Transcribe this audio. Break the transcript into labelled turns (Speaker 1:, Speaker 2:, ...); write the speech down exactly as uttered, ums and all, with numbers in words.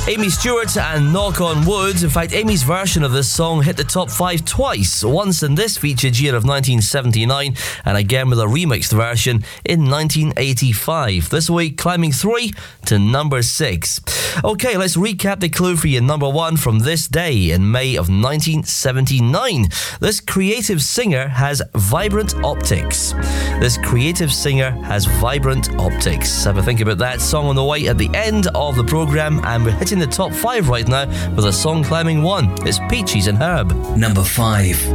Speaker 1: Amy Stewart and Knock on Wood. In fact, Amy's version of this song hit the top five twice. Once in this featured year of nineteen seventy-nine, and again with a remixed version in nineteen eighty-five. This week, climbing three to number six. Okay, let's recap the clue for you. Number one, from this day in May of nineteen seventy-nine. This creative singer has vibrant optics. This creative singer has vibrant optics. Have a think about that. Song on the way at the end of the programme, and we're hitting the top five right now with a song climbing one. It's Peaches and Herb.
Speaker 2: Number five.